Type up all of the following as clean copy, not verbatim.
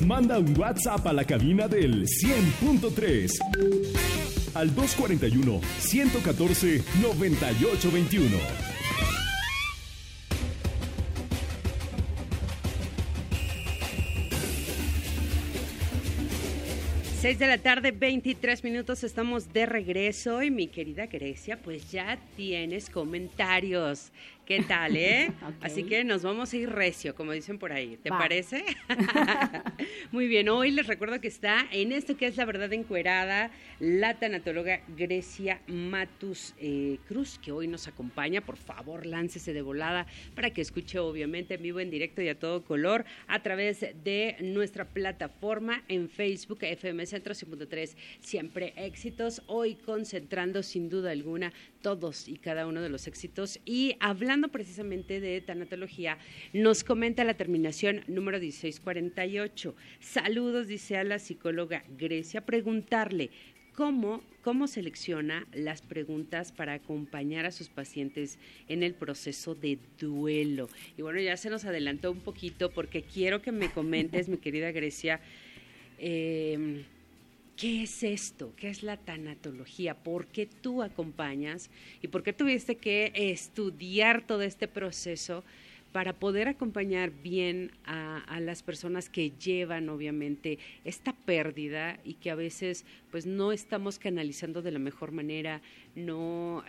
Manda un WhatsApp a la cabina del 100.3 al 241-114-9821. 6 de la tarde, 23 minutos, estamos de regreso y mi querida Grecia, pues ya tienes comentarios. ¿Qué tal, Okay. Así que nos vamos a ir recio, como dicen por ahí. ¿Te parece? Muy bien, hoy les recuerdo que está en esto que es La Verdad Encuerada, la tanatóloga Grecia Matus Cruz, que hoy nos acompaña. Por favor, láncese de volada para que escuche, obviamente, en vivo, en directo y a todo color, a través de nuestra plataforma en Facebook, FM Centro 100.3. Siempre éxitos, hoy concentrando sin duda alguna todos y cada uno de los éxitos. Y hablando precisamente de tanatología, nos comenta la terminación número 1648. Saludos, dice a la psicóloga Grecia, preguntarle cómo selecciona las preguntas para acompañar a sus pacientes en el proceso de duelo. Y bueno, ya se nos adelantó un poquito porque quiero que me comentes, mi querida Grecia, ¿qué es esto? ¿Qué es la tanatología? ¿Por qué tú acompañas? ¿Y por qué tuviste que estudiar todo este proceso para poder acompañar bien a las personas que llevan, obviamente, esta pérdida y que a veces pues no estamos canalizando de la mejor manera, no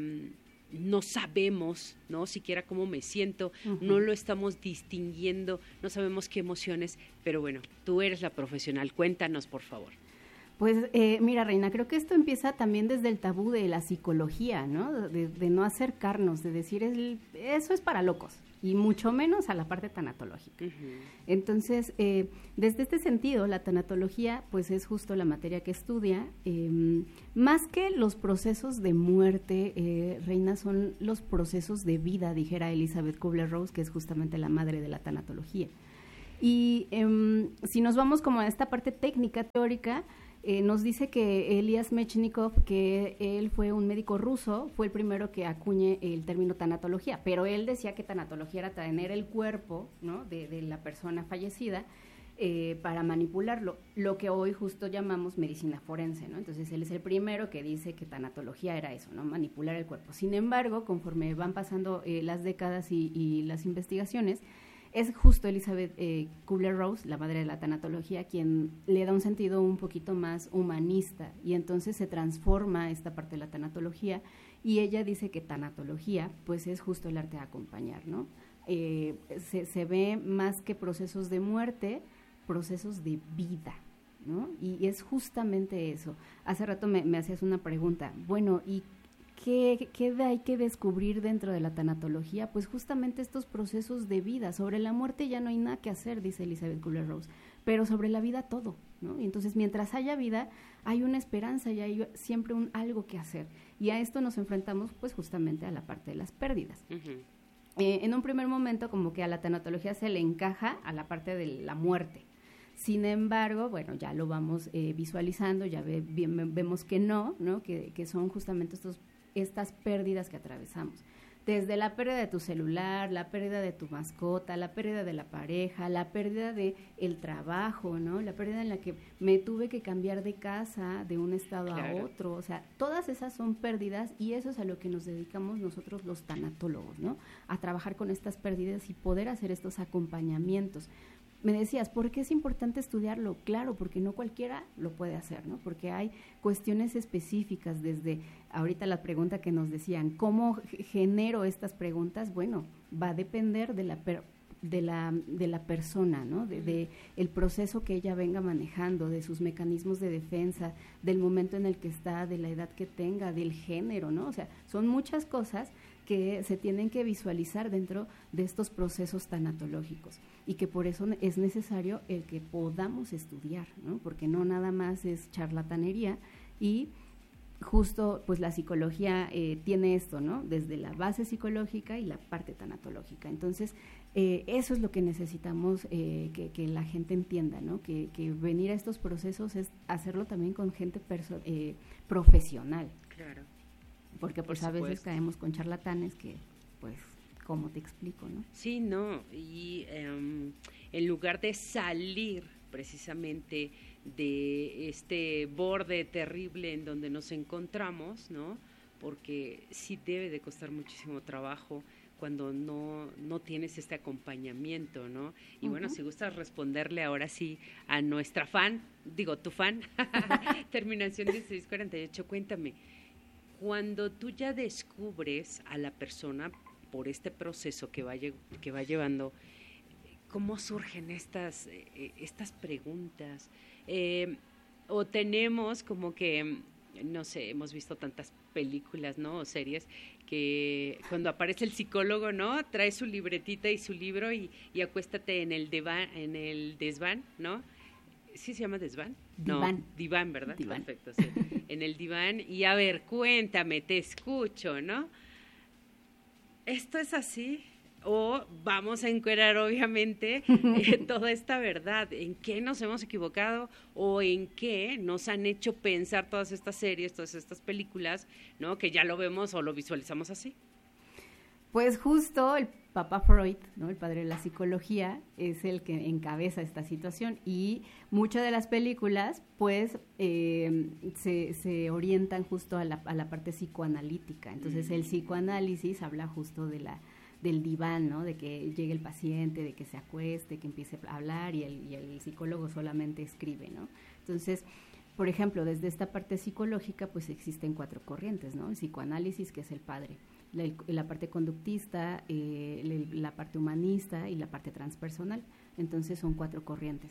sabemos, ¿no? Siquiera cómo me siento, no lo estamos distinguiendo, no sabemos qué emociones, pero bueno, tú eres la profesional, cuéntanos, por favor. Pues mira, Reina, creo que esto empieza también desde el tabú de la psicología, ¿no? De no acercarnos, de decir eso es para locos, y mucho menos a la parte tanatológica. Entonces, desde este sentido, la tanatología pues es justo la materia que estudia, más que los procesos de muerte, Reina, son los procesos de vida, dijera Elizabeth Kubler-Ross, que es justamente la madre de la tanatología. Y si nos vamos como a esta parte técnica, teórica, nos dice que Elias Mechnikov, que él fue un médico ruso, fue el primero que acuñe el término tanatología, pero él decía que tanatología era tener el cuerpo, ¿no?, de la persona fallecida para manipularlo, lo que hoy justo llamamos medicina forense, ¿no? Entonces él es el primero que dice que tanatología era eso, ¿no?, manipular el cuerpo. Sin embargo, conforme van pasando las décadas y las investigaciones, es justo Elizabeth Kubler-Ross, la madre de la tanatología, quien le da un sentido un poquito más humanista, y entonces se transforma esta parte de la tanatología, y ella dice que tanatología pues es justo el arte de acompañar, ¿no? Se ve más que procesos de muerte, procesos de vida, ¿no? Y es justamente eso. Hace rato me hacías una pregunta, bueno, ¿y ¿qué hay que descubrir dentro de la tanatología? Pues justamente estos procesos de vida. Sobre la muerte ya no hay nada que hacer, dice Elizabeth Kubler-Ross, pero sobre la vida todo, ¿no? Y entonces, mientras haya vida, hay una esperanza y hay siempre algo que hacer. Y a esto nos enfrentamos, pues, justamente a la parte de las pérdidas. En un primer momento, como que a la tanatología se le encaja a la parte de la muerte. Sin embargo, bueno, ya lo vamos visualizando, ya vemos que no, que son justamente estas pérdidas que atravesamos. Desde la pérdida de tu celular, la pérdida de tu mascota, la pérdida de la pareja, la pérdida de el trabajo, ¿no? La pérdida en la que me tuve que cambiar de casa, de un estado a otro. O sea, todas esas son pérdidas, y eso es a lo que nos dedicamos nosotros los tanatólogos, ¿no? A trabajar con estas pérdidas y poder hacer estos acompañamientos. Me decías, ¿por qué es importante estudiarlo? Claro, porque no cualquiera lo puede hacer, ¿no? Porque hay cuestiones específicas, desde ahorita la pregunta que nos decían, ¿cómo genero estas preguntas? Bueno, va a depender de la persona, ¿no? De el proceso que ella venga manejando, de sus mecanismos de defensa, del momento en el que está, de la edad que tenga, del género, ¿no? O sea, son muchas cosas que se tienen que visualizar dentro de estos procesos tanatológicos, y que por eso es necesario el que podamos estudiar, ¿no? Porque no nada más es charlatanería, y justo pues la psicología tiene esto, ¿no? Desde la base psicológica y la parte tanatológica. Entonces, eso es lo que necesitamos que la gente entienda, ¿no? Que venir a estos procesos es hacerlo también con gente profesional. Claro. Porque pues a veces caemos con charlatanes que, pues, ¿cómo te explico, no? Sí, no, y en lugar de salir precisamente de este borde terrible en donde nos encontramos, ¿no? Porque sí debe de costar muchísimo trabajo cuando no tienes este acompañamiento, ¿no? Y bueno, si gustas responderle ahora sí a nuestra fan, digo, tu fan, terminación 1648, cuéntame, cuando tú ya descubres a la persona por este proceso que va llevando, ¿cómo surgen estas preguntas? O tenemos como que, no sé, hemos visto tantas películas, ¿no? O series que cuando aparece el psicólogo, ¿no? Trae su libretita y su libro y acuéstate en el desván, ¿no? ¿Sí se llama desván? Diván. No, diván, ¿verdad? Diván. Perfecto, sí. En el diván y a ver, cuéntame, te escucho, ¿no? ¿Esto es así? O vamos a encuerar, obviamente, toda esta verdad. ¿En qué nos hemos equivocado? ¿O en qué nos han hecho pensar todas estas series, todas estas películas, ¿no? Que ya lo vemos o lo visualizamos así. Pues justo el papá Freud, ¿no? El padre de la psicología, es el que encabeza esta situación. Y muchas de las películas, pues, se orientan justo a la parte psicoanalítica. Entonces, el psicoanálisis habla justo del diván, ¿no? De que llegue el paciente, de que se acueste, que empiece a hablar y el psicólogo solamente escribe, ¿no? Entonces, por ejemplo, desde esta parte psicológica, pues existen 4 corrientes, ¿no? El psicoanálisis, que es el padre, la parte conductista, la parte humanista y la parte transpersonal. Entonces, son 4 corrientes.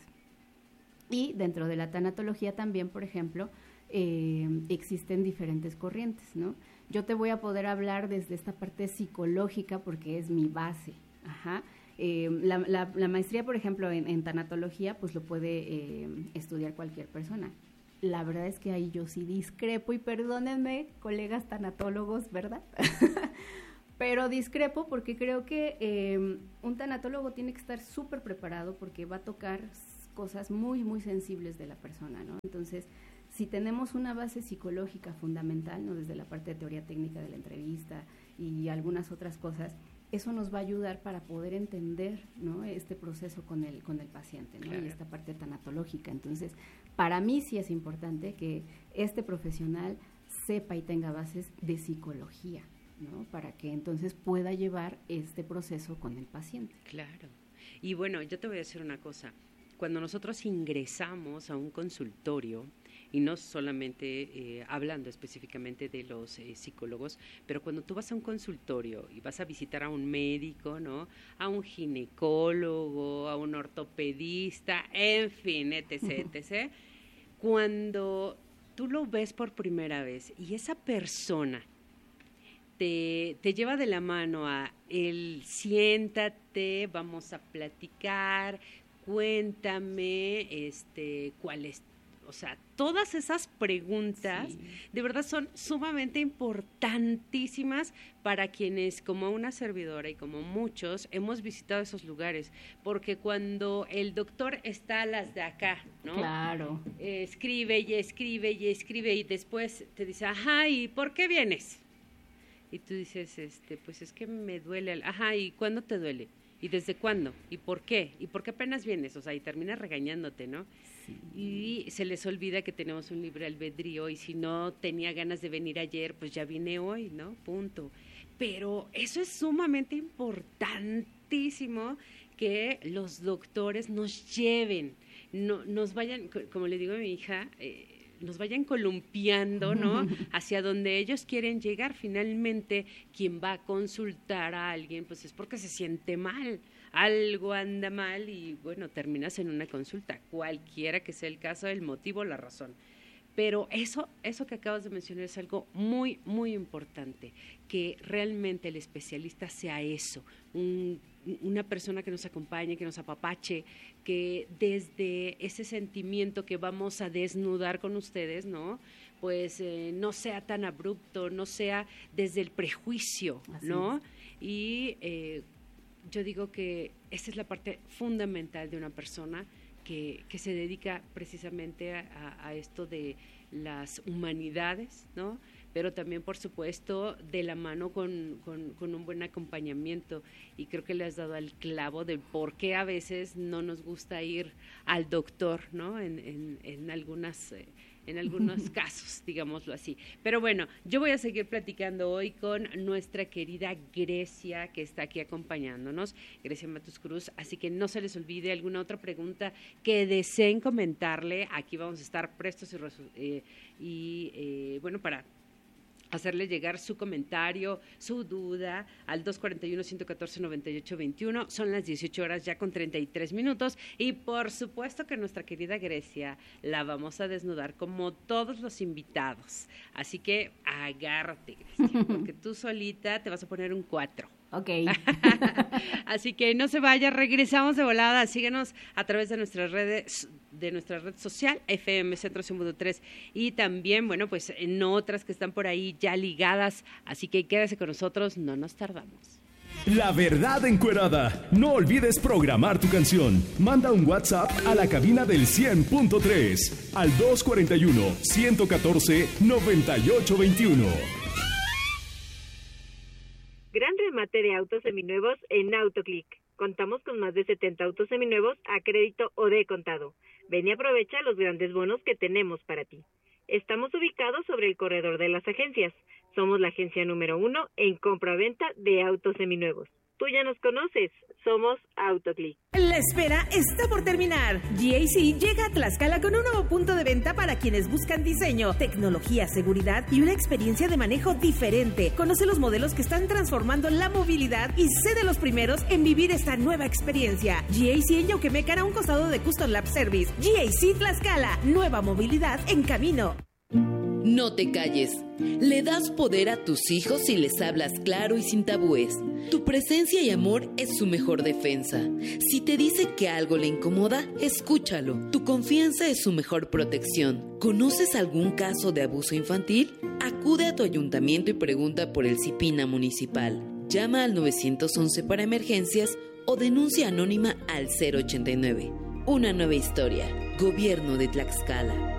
Y dentro de la tanatología también, por ejemplo, existen diferentes corrientes, ¿no? Yo te voy a poder hablar desde esta parte psicológica porque es mi base. Ajá. La maestría, por ejemplo, en tanatología, pues lo puede estudiar cualquier persona. La verdad es que ahí yo sí discrepo, y perdónenme, colegas tanatólogos, ¿verdad? Pero discrepo porque creo que un tanatólogo tiene que estar súper preparado porque va a tocar cosas muy, muy sensibles de la persona, ¿no? Entonces, si tenemos una base psicológica fundamental, ¿no? Desde la parte de teoría técnica de la entrevista y algunas otras cosas, eso nos va a ayudar para poder entender, ¿no? Este proceso con el paciente, ¿no? Claro. Y esta parte tanatológica. Entonces, para mí sí es importante que este profesional sepa y tenga bases de psicología, ¿no? Para que entonces pueda llevar este proceso con el paciente. Claro. Y bueno, yo te voy a decir una cosa. Cuando nosotros ingresamos a un consultorio, y no solamente hablando específicamente de los psicólogos, pero cuando tú vas a un consultorio y vas a visitar a un médico, ¿no? A un ginecólogo, a un ortopedista, en fin, etc., etc., cuando tú lo ves por primera vez y esa persona te lleva de la mano a él, siéntate, vamos a platicar, cuéntame cuál es. O sea, todas esas preguntas de verdad son sumamente importantísimas para quienes, como una servidora y como muchos, hemos visitado esos lugares. Porque cuando el doctor está a las de acá, ¿no? Claro. Escribe y escribe y escribe y después te dice, ajá, ¿y por qué vienes? Y tú dices, pues es que me duele. Ajá, ¿y cuándo te duele? ¿Y desde cuándo? ¿Y por qué? ¿Y por qué apenas vienes? O sea, y terminas regañándote, ¿no? Sí. Y se les olvida que tenemos un libre albedrío y si no tenía ganas de venir ayer, pues ya vine hoy, ¿no? Punto. Pero eso es sumamente importantísimo que los doctores nos lleven, nos vayan, como le digo a mi hija, nos vayan columpiando, ¿no? Hacia donde ellos quieren llegar. Finalmente, quien va a consultar a alguien, pues es porque se siente mal, algo anda mal y, bueno, terminas en una consulta, cualquiera que sea el caso, el motivo, la razón. Pero eso que acabas de mencionar es algo muy, muy importante, que realmente el especialista sea eso, una persona que nos acompañe, que nos apapache, que desde ese sentimiento que vamos a desnudar con ustedes, ¿no? Pues no sea tan abrupto, no sea desde el prejuicio, ¿no? Así es. Y yo digo que esa es la parte fundamental de una persona que se dedica precisamente a esto de las humanidades, ¿no? pero también, por supuesto, de la mano con un buen acompañamiento. Y creo que le has dado al clavo de por qué a veces no nos gusta ir al doctor, ¿no? En algunos casos, digámoslo así. Pero bueno, yo voy a seguir platicando hoy con nuestra querida Grecia, que está aquí acompañándonos, Grecia Matus Cruz, así que no se les olvide alguna otra pregunta que deseen comentarle. Aquí vamos a estar prestos y bueno, para hacerle llegar su comentario, su duda al 241-114-9821. Son las 18 horas ya con 33 minutos y por supuesto que nuestra querida Grecia la vamos a desnudar como todos los invitados. Así que agárrate, Grecia, porque tú solita te vas a poner un 4. Ok. Así que no se vaya, regresamos de volada. Síguenos a través de nuestras redes, de nuestra red social, FM Centro 100.3, y también, bueno, pues en otras que están por ahí ya ligadas. Así que quédese con nosotros, no nos tardamos. La verdad encuerada. No olvides programar tu canción. Manda un WhatsApp a la cabina del 100.3 al 241-114-9821. Gran remate de autos seminuevos en AutoClick. Contamos con más de 70 autos seminuevos a crédito o de contado. Ven y aprovecha los grandes bonos que tenemos para ti. Estamos ubicados sobre el corredor de las agencias. Somos la agencia número 1 en compra-venta de autos seminuevos. Tú ya nos conoces, somos AutoClick. La espera está por terminar. GAC llega a Tlaxcala con un nuevo punto de venta para quienes buscan diseño, tecnología, seguridad y una experiencia de manejo diferente. Conoce los modelos que están transformando la movilidad y sé de los primeros en vivir esta nueva experiencia. GAC en Yauquemecan, a un costado de Custom Lab Service. GAC Tlaxcala, nueva movilidad en camino. No te calles. Le das poder a tus hijos si les hablas claro y sin tabúes. Tu presencia y amor es su mejor defensa. Si te dice que algo le incomoda, escúchalo. Tu confianza es su mejor protección. ¿Conoces algún caso de abuso infantil? Acude a tu ayuntamiento y pregunta por el CIPINA municipal. Llama al 911 para emergencias o denuncia anónima al 089. Una nueva historia. Gobierno de Tlaxcala.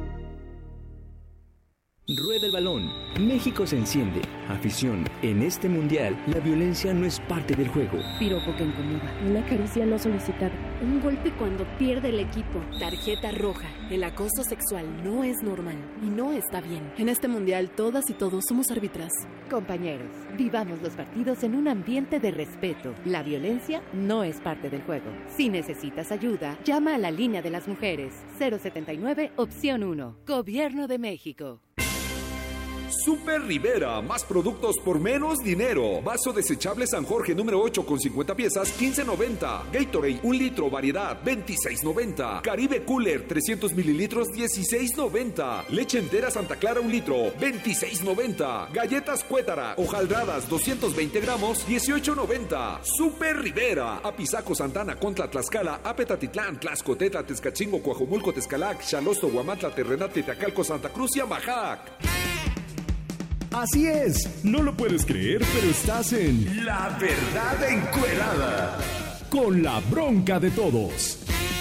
Rueda el balón. México se enciende. Afición. En este mundial, la violencia no es parte del juego. Piropo que incomoda. Una caricia no solicitada. Un golpe cuando pierde el equipo. Tarjeta roja. El acoso sexual no es normal y no está bien. En este mundial, todas y todos somos árbitras. Compañeros, vivamos los partidos en un ambiente de respeto. La violencia no es parte del juego. Si necesitas ayuda, llama a la línea de las mujeres. 079, opción 1. Gobierno de México. Super Rivera, más productos por menos dinero. Vaso desechable San Jorge número 8 con 50 piezas, $15.90. Gatorade 1 litro variedad, $26.90. Caribe Cooler 300 mililitros, $16.90. Leche entera Santa Clara 1 litro, $26.90. Galletas Cuétara hojaldradas 220 gramos, $18.90. Super Rivera, Apizaco, Santana, Contla, Tlaxcala, Apetatitlán, Tlaxcoteta, Tezcachingo, Coajomulco, Tezcalac, Xalosto, Huamantla, Terrenate, Teacalco, Santa Cruz y Amajac. Así es, no lo puedes creer, pero estás en La Verdad Encuerada, con la bronca de todos.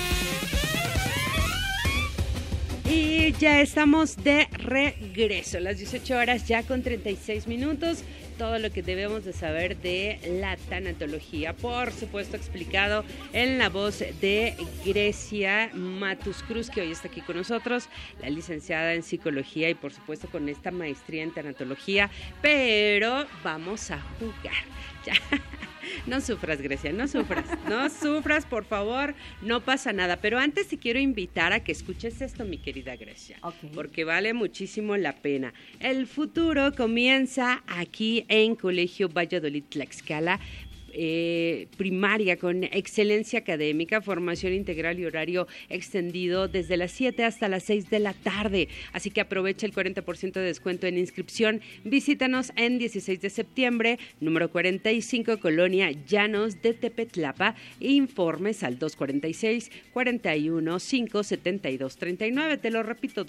Y ya estamos de regreso, las 18 horas ya con 36 minutos. Todo lo que debemos de saber de la tanatología, por supuesto explicado en la voz de Grecia Matus Cruz, que hoy está aquí con nosotros, la licenciada en psicología y por supuesto con esta maestría en tanatología. Pero vamos a jugar. Ya. No sufras, Grecia, no sufras, por favor, no pasa nada. Pero antes te quiero invitar a que escuches esto, mi querida Grecia, porque vale muchísimo la pena. El futuro comienza aquí en Colegio Valladolid Tlaxcala. Primaria con excelencia académica, formación integral y horario extendido desde las 7 hasta las 6 de la tarde. Así que aprovecha el 40% de descuento en inscripción. Visítanos en 16 de septiembre, número 45, Colonia Llanos de Tepetlapa. Informes al 246-41-572-39. Te lo repito,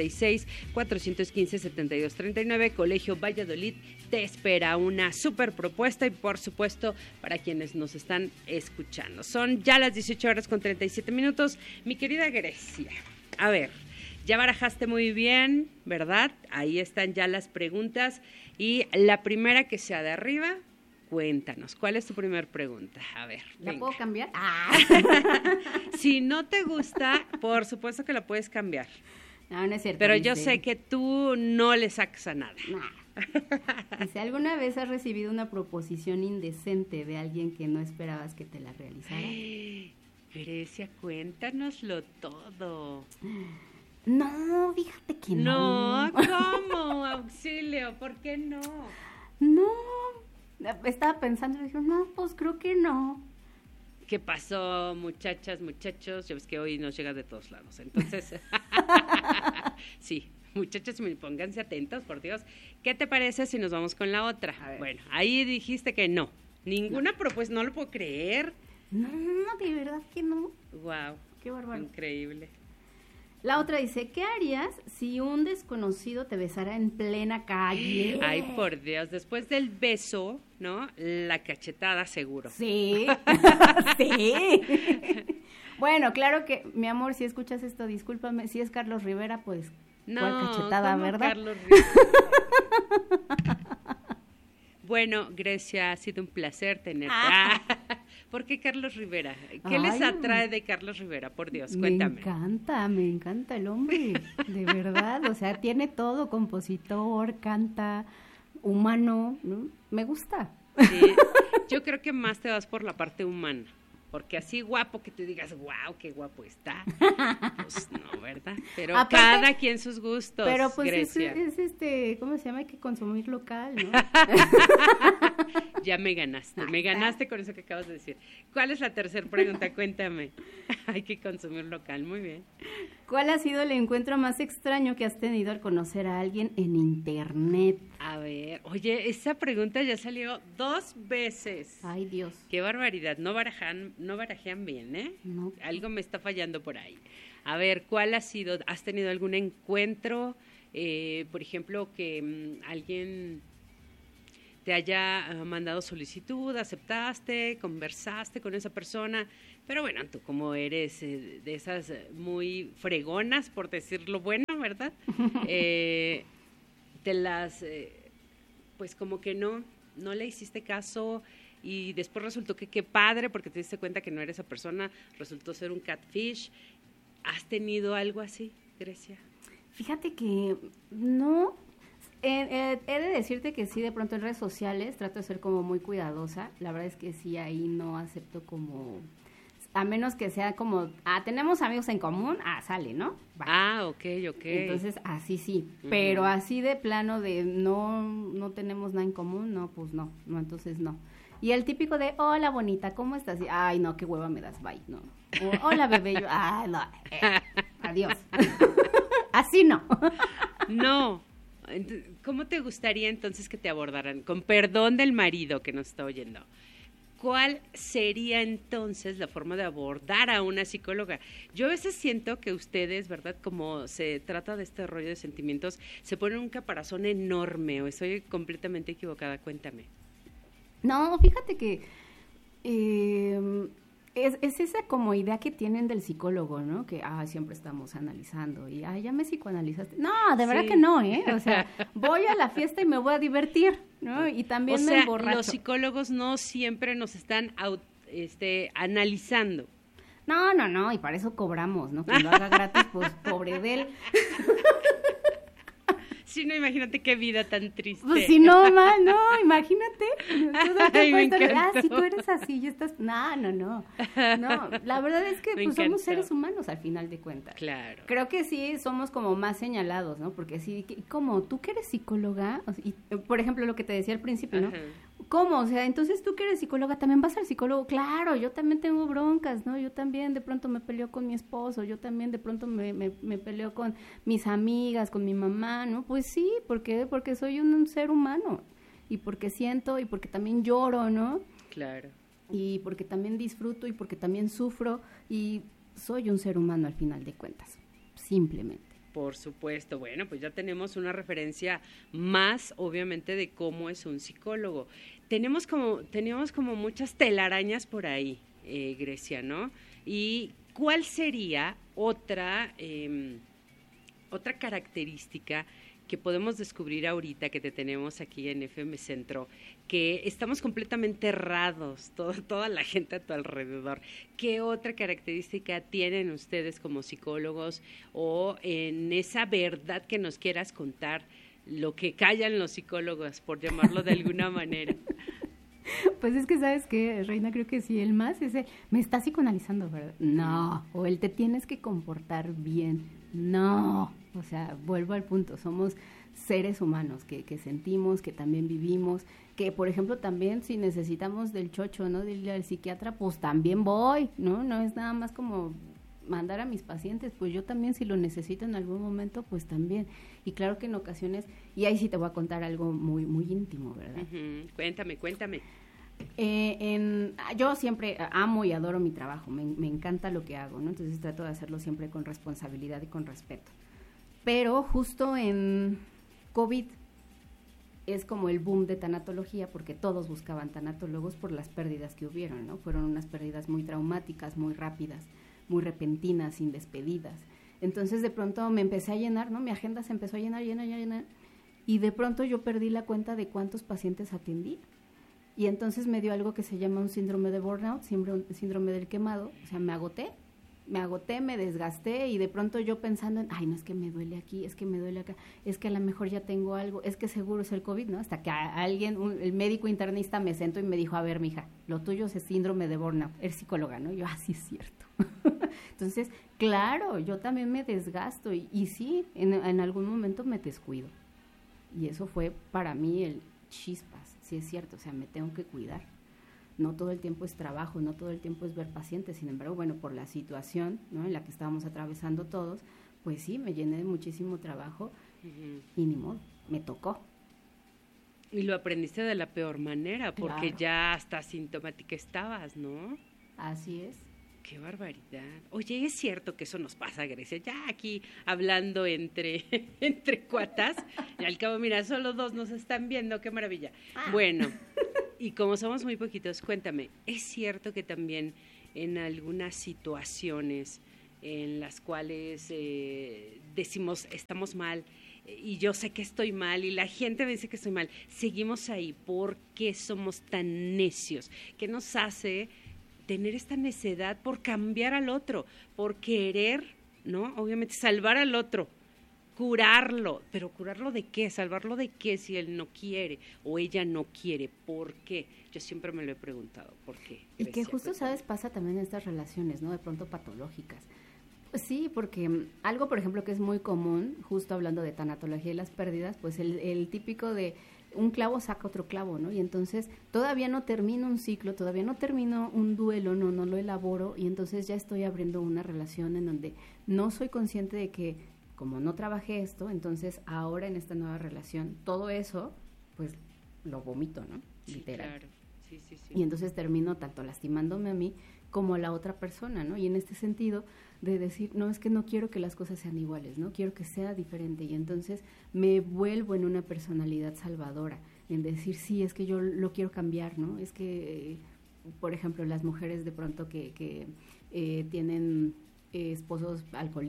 246-415-7239. Colegio Valladolid te espera una super propuesta y por supuesto para quienes nos están escuchando. Son ya las 18 horas con 37 minutos. Mi querida Grecia, a ver, Ya barajaste muy bien, ¿verdad? Ahí están ya las preguntas. Y la primera que sea de arriba, cuéntanos. ¿Cuál es tu primera pregunta? A ver. ¿La venga. puedo cambiar? Si no te gusta, por supuesto que la puedes cambiar. No, no es cierto. Pero yo sé que tú no le sacas a nada. Dice, ¿alguna vez has recibido una proposición indecente de alguien que no esperabas que te la realizara? Grecia, cuéntanoslo todo. No, fíjate que no. No, ¿cómo? Auxilio, ¿por qué no? No, estaba pensando y dije, no, pues creo que no. ¿Qué pasó, muchachas, muchachos? Ya ves que hoy nos llega de todos lados, entonces, sí, muchachos, pónganse atentos, por Dios. ¿Qué te parece si nos vamos con la otra? Bueno, ahí dijiste que no, ninguna propuesta, no lo puedo creer. No, de verdad que no. Wow, qué bárbaro. Increíble. La otra dice, ¿qué harías si un desconocido te besara en plena calle? Ay, por Dios, después del beso, ¿no? La cachetada seguro. Sí, sí. Bueno, claro que, mi amor, si escuchas esto, discúlpame, si es Carlos Rivera, pues, no, ¿cuál cachetada, verdad? Carlos Rivera. Bueno, Grecia, ha sido un placer tenerte. ¿Por qué Carlos Rivera? ¿Qué les atrae de Carlos Rivera? Por Dios, cuéntame. Me encanta el hombre, de verdad. O sea, tiene todo, compositor, canta, humano, ¿no? Me gusta. Sí, yo creo que más te vas por la parte humana. Porque así guapo que te digas, wow, qué guapo está. Pues no, ¿verdad? Pero aparte, cada quien sus gustos, pero pues Grecia. es ¿cómo se llama? Hay que consumir local, ¿no? Ya me ganaste con eso que acabas de decir. ¿Cuál es la tercera pregunta? Cuéntame. Hay que consumir local, muy bien. ¿Cuál ha sido el encuentro más extraño que has tenido al conocer a alguien en internet? A ver, oye, esa pregunta ya salió 2 veces. Ay, Dios. Qué barbaridad, no barajean bien, ¿eh? No. Algo me está fallando por ahí. A ver, ¿cuál ha sido? ¿Has tenido algún encuentro, por ejemplo, que alguien te haya mandado solicitud, aceptaste, conversaste con esa persona? Pero bueno, tú como eres de esas muy fregonas, por decirlo bueno, ¿verdad? Te las, pues como que no le hiciste caso y después resultó que qué padre porque te diste cuenta que no era esa persona, resultó ser un catfish. ¿Has tenido algo así, Grecia? Fíjate que no. He de decirte que sí, de pronto en redes sociales trato de ser como muy cuidadosa. La verdad es que sí, ahí no acepto como... A menos que sea como, tenemos amigos en común, sale, ¿no? Va. Ok. Entonces, así sí. Pero así de plano de no tenemos nada en común, no, pues no, entonces no. Y el típico de, hola, bonita, ¿cómo estás? Y, ay, no, qué hueva me das, bye, no. O, hola, bebé, yo, no, adiós. Así no. No. ¿Cómo te gustaría entonces que te abordaran? Con perdón del marido que nos está oyendo. ¿Cuál sería entonces la forma de abordar a una psicóloga? Yo a veces siento que ustedes, ¿verdad? Como se trata de este rollo de sentimientos, se ponen un caparazón enorme, o estoy completamente equivocada, cuéntame. No, fíjate que es esa como idea que tienen del psicólogo, ¿no? Que, siempre estamos analizando y, ya me psicoanalizaste. No, de verdad que no, ¿eh? O sea, voy a la fiesta y me voy a divertir, ¿no? Y también me emborracho. Los psicólogos no siempre nos están analizando. No, y para eso cobramos, ¿no? Que lo haga gratis, pues, pobre de él. Sí, no, imagínate qué vida tan triste. Pues si no, imagínate. Si tú eres así y estás... No, la verdad es que pues, somos seres humanos al final de cuentas. Claro. Creo que sí somos como más señalados, ¿no? Porque sí, como tú que eres psicóloga, y, por ejemplo, lo que te decía al principio, ¿no? ¿Cómo? O sea, entonces tú que eres psicóloga, ¿también vas al psicólogo? Claro, yo también tengo broncas, ¿no? Yo también de pronto me peleo con mi esposo, yo también de pronto me peleo con mis amigas, con mi mamá, ¿no? Pues sí, ¿por qué? Porque soy un ser humano, y porque siento, y porque también lloro, ¿no? Claro. Y porque también disfruto, y porque también sufro, y soy un ser humano al final de cuentas, simplemente. Por supuesto. Bueno, pues ya tenemos una referencia más, obviamente, de cómo es un psicólogo. Teníamos como muchas telarañas por ahí, Grecia, ¿no? ¿Y cuál sería otra otra característica que podemos descubrir ahorita que te tenemos aquí en FM Centro, que estamos completamente errados, toda la gente a tu alrededor. ¿Qué otra característica tienen ustedes como psicólogos o en esa verdad que nos quieras contar, lo que callan los psicólogos, por llamarlo de alguna manera? Pues es que, ¿sabes qué, Reina? Creo que sí, el más ese, me está psicoanalizando, ¿verdad? No, o el te tienes que comportar bien, no. O sea, vuelvo al punto, somos seres humanos que sentimos, que también vivimos, que por ejemplo también si necesitamos del chocho, ¿no? Dile al psiquiatra, pues también voy, ¿no? No es nada más como mandar a mis pacientes, pues yo también si lo necesito en algún momento, pues también. Y claro que en ocasiones, y ahí sí te voy a contar algo muy, muy íntimo, ¿verdad? Uh-huh. Cuéntame. Yo siempre amo y adoro mi trabajo, me encanta lo que hago, ¿no? Entonces trato de hacerlo siempre con responsabilidad y con respeto. Pero justo en COVID es como el boom de tanatología, porque todos buscaban tanatólogos por las pérdidas que hubieron, ¿no? Fueron unas pérdidas muy traumáticas, muy rápidas, muy repentinas, sin despedidas. Entonces de pronto me empecé a llenar, ¿no? Mi agenda se empezó a llenar, y de pronto yo perdí la cuenta de cuántos pacientes atendí. Y entonces me dio algo que se llama un síndrome de burnout, síndrome del quemado. O sea, me agoté, me desgasté, y de pronto yo pensando en, ay, no, es que me duele aquí, es que me duele acá, es que a lo mejor ya tengo algo, es que seguro es el COVID, ¿no? Hasta que el médico internista me sentó y me dijo, a ver, mija, lo tuyo es síndrome de burnout, eres psicóloga, ¿no? Yo, sí es cierto. Entonces, claro, yo también me desgasto, y sí, en algún momento me descuido. Y eso fue para mí el chispas, sí es cierto, o sea, me tengo que cuidar. No todo el tiempo es trabajo, no todo el tiempo es ver pacientes. Sin embargo, bueno, por la situación, ¿no?, en la que estábamos atravesando todos, pues sí, me llené de muchísimo trabajo. Uh-huh. Y ni modo, me tocó. Y lo aprendiste de la peor manera, porque claro, ya hasta asintomática estabas, ¿no? Así es. ¡Qué barbaridad! Oye, ¿es cierto que eso nos pasa, Grecia? Ya aquí hablando entre cuatas, y al cabo, mira, solo 2 nos están viendo, ¡qué maravilla! Bueno, y como somos muy poquitos, cuéntame, ¿es cierto que también en algunas situaciones en las cuales decimos, estamos mal, y yo sé que estoy mal, y la gente me dice que estoy mal, seguimos ahí? ¿Por qué somos tan necios? ¿Qué nos hace tener esta necedad por cambiar al otro, por querer, ¿no? Obviamente salvar al otro, curarlo, pero ¿curarlo de qué? ¿Salvarlo de qué si él no quiere o ella no quiere? ¿Por qué? Yo siempre me lo he preguntado, ¿por qué? Y que justo, ¿sabes? Pasa también en estas relaciones, ¿no? De pronto patológicas. Pues sí, porque algo, por ejemplo, que es muy común, justo hablando de tanatología y las pérdidas, pues el típico de un clavo saca otro clavo, ¿no? Y entonces todavía no termino un ciclo, todavía no termino un duelo, no lo elaboro, y entonces ya estoy abriendo una relación en donde no soy consciente de que, como no trabajé esto, entonces ahora en esta nueva relación, todo eso, pues lo vomito, ¿no? Sí, literal. Claro. Sí. Y entonces termino tanto lastimándome a mí como a la otra persona, ¿no? Y en este sentido de decir, no, es que no quiero que las cosas sean iguales, ¿no? Quiero que sea diferente, y entonces me vuelvo en una personalidad salvadora, en decir, sí, es que yo lo quiero cambiar, ¿no? Es que, por ejemplo, las mujeres de pronto que tienen esposos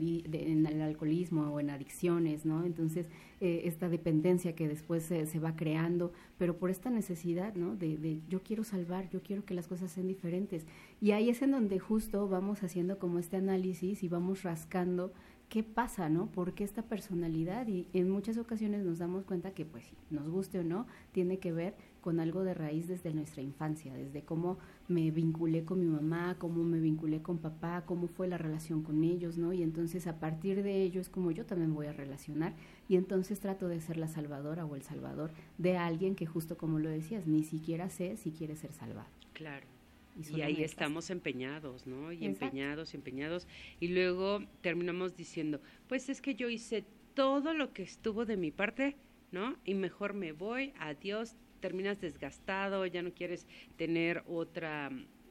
en el alcoholismo o en adicciones, ¿no? Entonces, esta dependencia que después se va creando, pero por esta necesidad, ¿no? De yo quiero salvar, yo quiero que las cosas sean diferentes. Y ahí es en donde justo vamos haciendo como este análisis y vamos rascando qué pasa, ¿no? ¿Por qué esta personalidad? Y en muchas ocasiones nos damos cuenta que, pues, nos guste o no, tiene que ver con algo de raíz desde nuestra infancia, desde cómo me vinculé con mi mamá, cómo me vinculé con papá, cómo fue la relación con ellos, ¿no? Y entonces a partir de ello es como yo también voy a relacionar, y entonces trato de ser la salvadora o el salvador de alguien que, justo como lo decías, ni siquiera sé si quiere ser salvado. Claro. Y ahí estamos empeñados, ¿no? Y exacto, empeñados. Y luego terminamos diciendo, pues es que yo hice todo lo que estuvo de mi parte, ¿no? Y mejor me voy, adiós, terminas desgastado, ya no quieres tener otra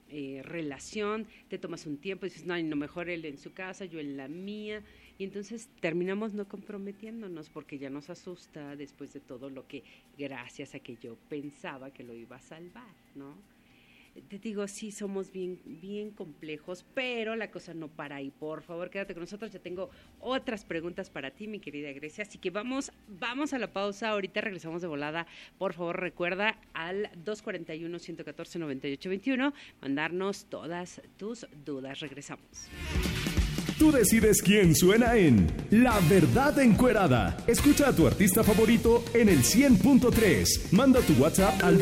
relación, te tomas un tiempo y dices, no, mejor él en su casa, yo en la mía. Y entonces terminamos no comprometiéndonos porque ya nos asusta después de todo lo que, gracias a que yo pensaba que lo iba a salvar, ¿no? te digo, sí somos bien complejos, pero la cosa no para ahí. Por favor, quédate con nosotros, ya tengo otras preguntas para ti, mi querida Grecia, así que vamos a la pausa, ahorita regresamos de volada. Por favor, recuerda al 241-114-9821 mandarnos todas tus dudas. Regresamos. Tú decides quién suena en La Verdad Encuerada. Escucha a tu artista favorito en el 100.3. Manda tu WhatsApp al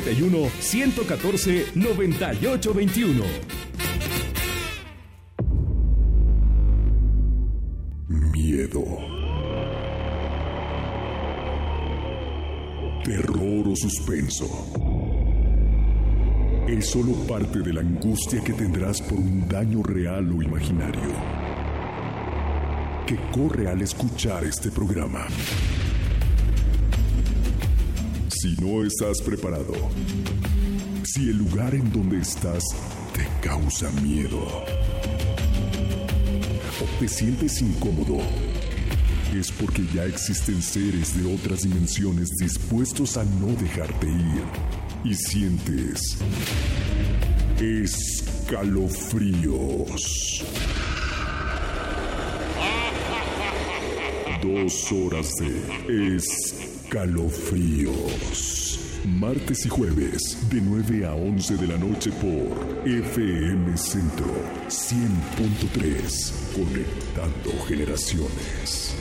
241-114-9821. Miedo, terror o suspenso es solo parte de la angustia que tendrás por un daño real o imaginario que corre al escuchar este programa. Si no estás preparado, si el lugar en donde estás te causa miedo o te sientes incómodo, es porque ya existen seres de otras dimensiones dispuestos a no dejarte ir y sientes escalofríos. 2 horas de escalofríos. Martes y jueves, de 9 a 11 de la noche por FM Centro 100.3. Conectando generaciones.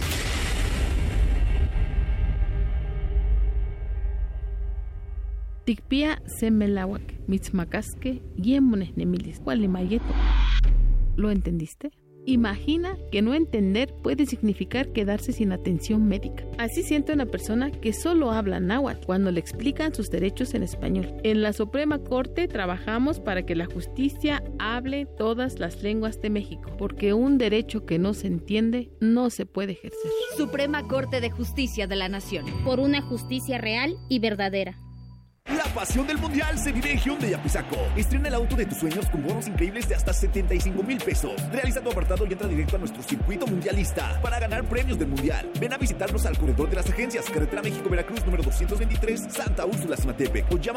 Tikpia semelawak, mitzmacasque, yemones nemilis, gualimayeto. ¿Lo entendiste? Imagina que no entender puede significar quedarse sin atención médica. Así siente una persona que solo habla náhuatl cuando le explican sus derechos en español. En la Suprema Corte trabajamos para que la justicia hable todas las lenguas de México, porque un derecho que no se entiende no se puede ejercer. Suprema Corte de Justicia de la Nación. Por una justicia real y verdadera. La pasión del mundial se vive en Hyundai Apizaco. Estrena el auto de tus sueños con bonos increíbles de hasta 75,000 pesos. Realiza tu apartado y entra directo a nuestro circuito mundialista para ganar premios del mundial. Ven a visitarnos al corredor de las agencias, carretera México-Veracruz, número 223, Santa Úrsula, Zimatepec, o llama